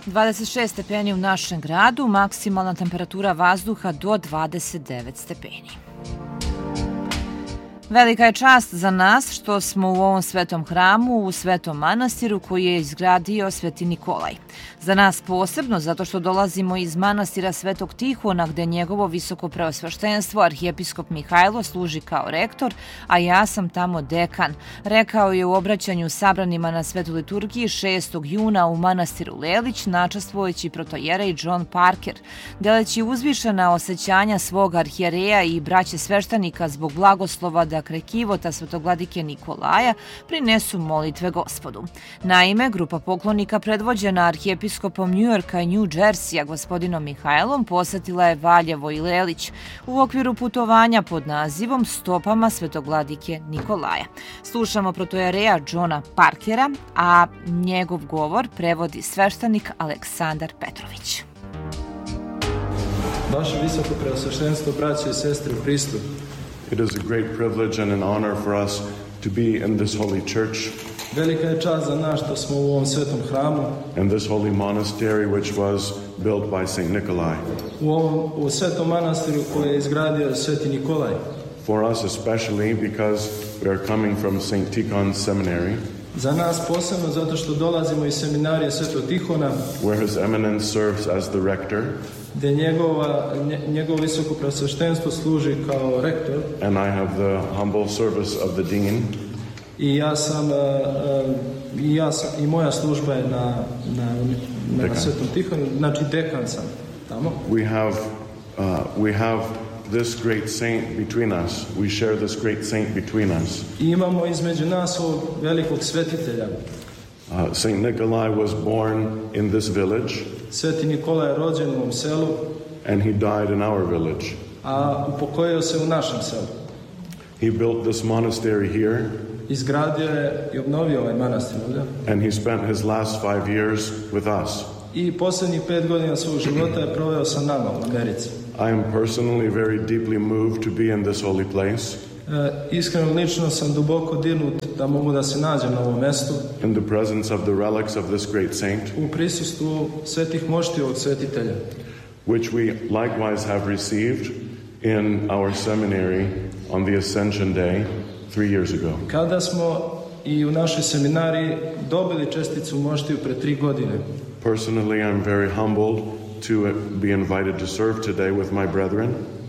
26 stepeni u našem gradu, maksimalna temperatura vazduha do 29 stepeni. Velika je čast za nas što smo u ovom svetom hramu, u svetom manastiru koji je izgradio Sveti Nikolaj. Za nas posebno zato što dolazimo iz manastira Svetog Tihona gde njegovo visoko preosveštenstvo arhijepiskop Mihajlo služi kao rektor, a ja sam tamo dekan, rekao je u obraćanju sabranima na Svetoj liturgiji 6. juna u manastiru Lelić načastvujući protojerej John Parker, deleći uzvišena osjećanja svog arhijereja i braće sveštenika zbog blagoslova da kraj kivota svetogladike Nikolaja prinesu molitve Gospodu. Naime, grupa poklonika predvođena arhijepiskopom Njujorka i New Jerseya gospodinom Mihajlom posetila je Valjevo i Lelić u okviru putovanja pod nazivom Stopama svetogladike Nikolaja. Slušamo protojereja Johna Parkera, a njegov govor prevodi sveštenik Aleksandar Petrović. Vaše visoko preosveštenstvo, braće i sestre u Hristu. It is a great privilege and an honor for us to be in this holy church. Velika je čast za nas što smo u ovom svetom hramu. And this holy monastery which was built by Saint Nikolai. U svetom manastiru koji je izgradio Sveti Nikolaj. For us especially because we are coming from Saint Tikhon's seminary. Za nas posebno zato što dolazimo iz seminarije Svetog Tihona. Where His Eminence serves as the rector. Gde njegovo visoko preosveštenstvo služi kao rektor. And I have the humble service of the dean. I moja služba je na Svetom Tihonu, znači dekan sam tamo. We have this great saint between us. We share this great saint between us. I imamo između nas ovog velikog svetitelja. Saint Nikolai was born in this village. Sveti Nikolaj je rođen u ovom selu. And he died in our village. A upokojio se u našem selu. He built this monastery here. Izgradio je i obnovio ovaj manastir ovdje. And he spent his last 5 years with us. I posljednjih 5 godina svog života je proveo sa nama u Americi. I am personally very deeply moved to be in this holy place. Iskreno lično sam duboko dirnut da mogu da se nađem na ovom mjestu. In the presence of the relics of this great saint. U prisustvu svetih mošti ovog svetitelja. Which we likewise have received in our seminary on the Ascension Day 3 years ago. Kada smo i u našoj seminariji dobili česticu moštiju pre 3 godine. Personally, I'm very humbled to be invited to serve today with my brethren.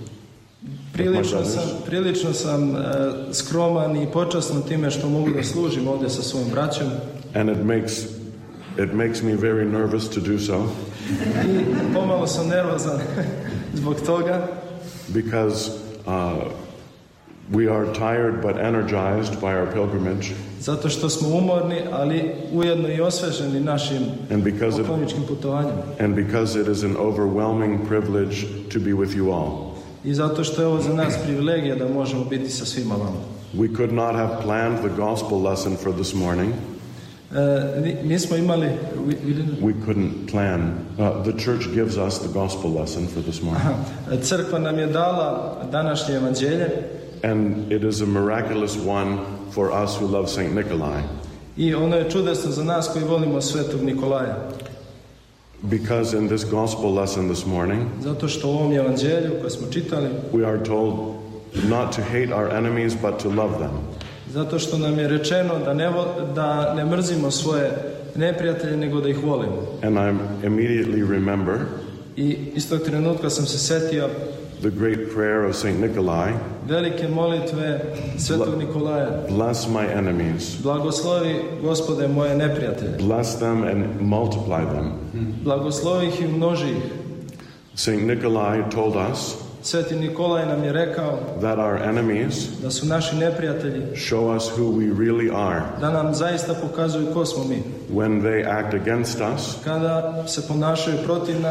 Prilično sam skroman i počastan time što mogu da služim ovdje sa svojim braćom. And it makes me very nervous to do so. I pomalo sam nervozan zbog toga. Because we are tired but energized by our pilgrimage. Zato što smo umorni, ali ujedno i osveženi našim pokloničkim putovanjem. And because it is an overwhelming privilege to be with you all. I zato što je ovo za nas privilegija da možemo biti sa svima vama. We could not have planned the gospel lesson for this morning. Nismo imali... We couldn't plan. The church gives us the gospel lesson for this morning. Crkva nam je dala današnje evanđelje. And it is a miraculous one for us who love Saint Nikolai. I ono je čudesno za nas koji volimo Svetog Nikolaja. Because in this gospel lesson this morning, zato što u ovom evanđelju koje smo čitali, we are told not to hate our enemies but to love them. Zato što nam je rečeno da ne mrzimo svoje neprijatelje nego da ih volimo. And I immediately remember I istog trenutka sam se setio the great prayer of Saint Nikolai. Velike molitve Svetog Nikolaja. Bless my enemies. Blagoslovi Gospode moje neprijatelje. Bless them and multiply them. Blagoslovi ih i množi ih. Saint Nikolai told us Sveti Nikolaj nam je rekao that our enemies da su naši neprijatelji show us who we really are. Da nam zaista pokazuju ko smo mi. When they act against us, kada se ponašaju protiv nas,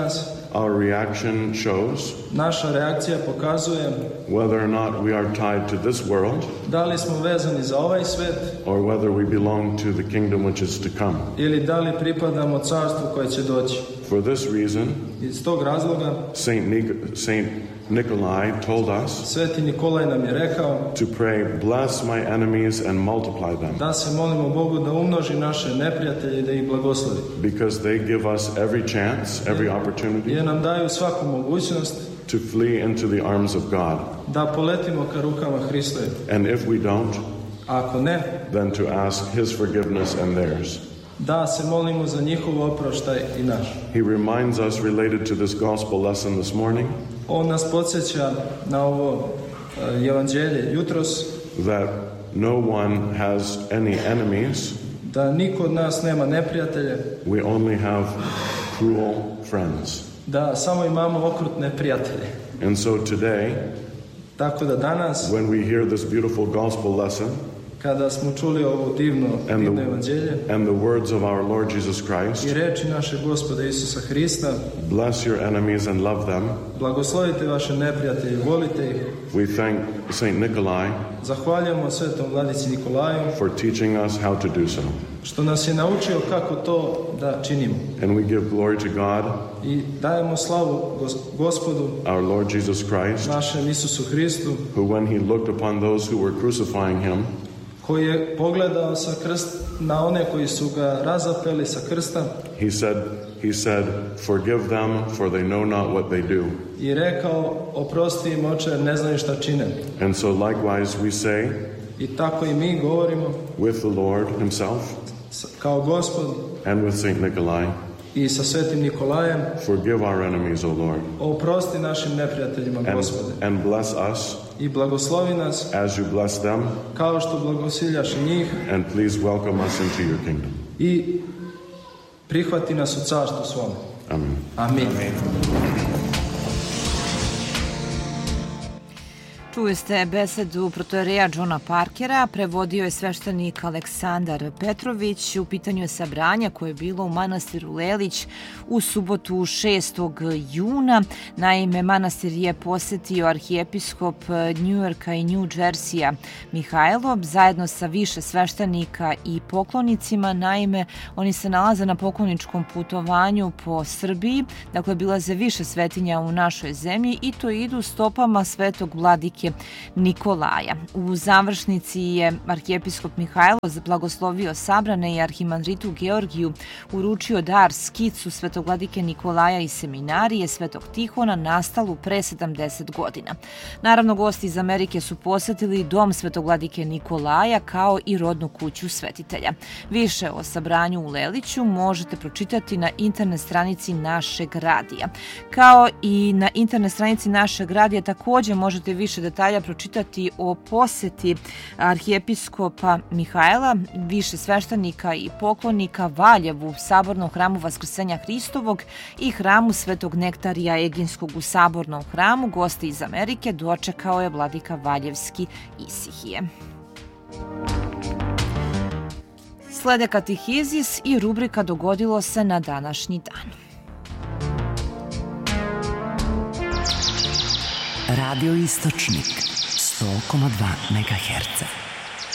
our reaction shows naša reakcija pokazuje whether or not we are tied to this world da li smo vezani za ovaj svet or whether we belong to the kingdom which is to come. ili da li pripadamo carstvu koje će doći. For this reason, Iz tog razloga Saint Nikolai told us Sveti Nikolaj nam je rekao to pray, bless my enemies and multiply them, da se molimo Bogu da umnoži naše neprijatelje i da ih blagoslovi. because they give us every chance, every opportunity Jer nam daju svaku mogućnost to flee into the arms of God. da poletimo ka rukama Hristovim. And if we don't, Ako ne, then to ask His forgiveness and theirs. da se molimo za njihov oproštaj i naš. He reminds us, related to this gospel lesson this morning, On nas podsjeća na ovo evanđelje jutros, that no one has any enemies. da niko od nas nema neprijatelje, We only have cruel friends. da samo imamo okrutne prijatelje. And so today, Tako da danas, when we hear this beautiful gospel lesson kada smo čuli ovo divno evanđelje and the words of our Lord Jesus Christ, i reči našeg Gospoda Isusa Hrista, bless your enemies and love them, blagoslovite vaše neprijatelje, volite ih. we thank Saint Nikolai Zahvaljujemo Svetom Vladici Nikolaju for teaching us how to do so. što nas je naučio kako to da činimo. And we give glory to God, I dajemo slavu Gospodu, our Lord Jesus Christ, našem Isusu Hristu, who when he looked upon those who were crucifying him, koji je pogledao na one koji su ga razapeli sa krsta he said, forgive them, for they know not what they do. i rekao, oprosti im, Oče, jer ne znaju šta čine. And so likewise we say, I tako i mi govorimo with the Lord himself kao Gospod and with Saint Nikolai, i sa Svetim Nikolajem, forgive our enemies, O Lord, oprosti našim neprijateljima, Gospode, and bless us i blagoslovi nas as you bless them, kao što blagosiljaš i njih, and please welcome us into your kingdom. i prihvati nas u carstvu svome. Amen. Amin. Čuli ste besedu protojereja Johna Parkera, prevodio je sveštenik Aleksandar Petrović. U pitanju je sabranje koje je bilo u manastiru Lelić u subotu 6. juna. Naime, manastir je posetio arhijepiskop Njujorka i New Jersey-a Mihajlo zajedno sa više sveštenika i poklonicima. Naime, oni se nalaze na pokloničkom putovanju po Srbiji, dakle bilaze više svetinja u našoj zemlji i to idu stopama svetog vladike Nikolaja. U završnici je arhijepiskop Mihajlo blagoslovio sabrane i arhimandritu Georgiju uručio dar skicu svetog vladike Nikolaja iz seminarije Svetog Tihona nastalu pre 70 godina. Naravno, gosti iz Amerike su posetili dom svetog vladike Nikolaja kao i rodnu kuću svetitelja. Više o sabranju u Leliću možete pročitati na internet stranici našeg radija. Kao i na internet stranici našeg radija također možete više detalja pročitati o poseti arhijepiskopa Mihajla, više sveštenika i poklonika Valjevu, sabornom hramu Vaskrsenja Hristovog i hramu Svetog Nektarija Eginskog u sabornom hramu. Gosti iz Amerike dočekao je vladika Valjevski Isihije. Slede katehizis i rubrika Dogodilo se na današnji dan. Radio Istočnik 100,2 MHz.